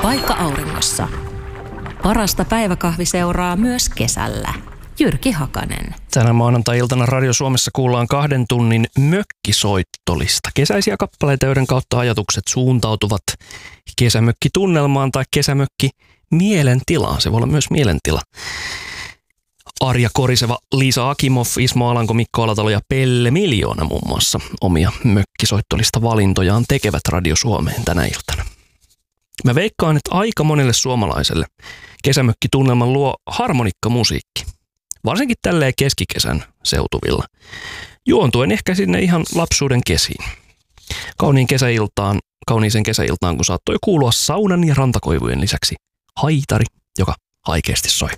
Paikka auringossa. Parasta päiväkahviseuraa myös kesällä. Jyrki Hakanen. Tänä maanantai-iltana Radio Suomessa kuullaan 2 tunnin mökkisoittolista. Kesäisiä kappaleita, joiden kautta ajatukset suuntautuvat kesämökkitunnelmaan tai kesämökki-mielentilaan. Se voi olla myös mielentila. Arja Koriseva, Liisa Akimov, Ismo Alanko, Mikko Alatalo ja Pelle Miljoona muun muassa omia mökkisoittolista valintojaan tekevät Radio Suomeen tänä iltana. Mä veikkaan, että aika monelle suomalaiselle kesämökkitunnelman luo harmonikkamusiikki. Varsinkin tälleen keskikesän seutuvilla. Juontuen ehkä sinne ihan lapsuuden kesiin. Kauniiseen kesäiltaan, kun saattoi kuulua saunan ja rantakoivujen lisäksi haitari, joka haikeasti soi.